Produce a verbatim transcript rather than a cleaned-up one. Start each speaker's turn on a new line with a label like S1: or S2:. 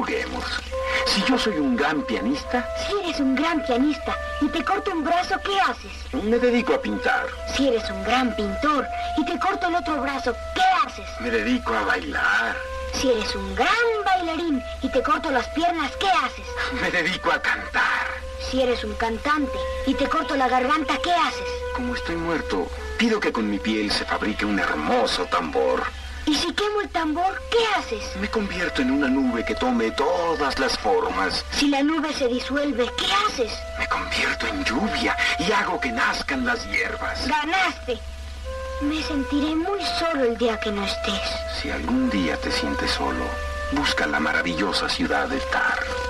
S1: juguemos. Si yo soy un gran pianista...
S2: Si eres un gran pianista y te corto un brazo, ¿qué haces?
S1: Me dedico a pintar.
S2: Si eres un gran pintor y te corto el otro brazo, ¿qué haces?
S1: Me dedico a bailar.
S2: Si eres un gran bailarín y te corto las piernas, ¿qué haces?
S1: Me dedico a cantar.
S2: Si eres un cantante y te corto la garganta, ¿qué haces?
S1: Como estoy muerto, pido que con mi piel se fabrique un hermoso tambor.
S2: Y si quemo el tambor, ¿qué haces?
S1: Me convierto en una nube que tome todas las formas.
S2: Si la nube se disuelve, ¿qué haces?
S1: Me convierto en lluvia y hago que nazcan las hierbas.
S2: ¡Ganaste! Me sentiré muy solo el día que no estés.
S1: Si algún día te sientes solo, busca la maravillosa ciudad del Tar.